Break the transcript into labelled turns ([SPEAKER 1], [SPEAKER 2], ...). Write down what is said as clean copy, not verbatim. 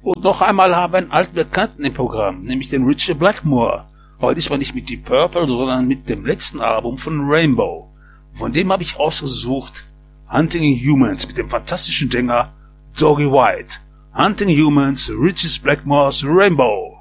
[SPEAKER 1] Und noch einmal haben wir einen alten Bekannten im Programm, nämlich den Richard Blackmore. Aber diesmal nicht mit Deep Purple, sondern mit dem letzten Album von Rainbow. Von dem habe ich ausgesucht Hunting Humans mit dem fantastischen Sänger Doggy White. Hunting Humans, Richard Blackmore's Rainbow.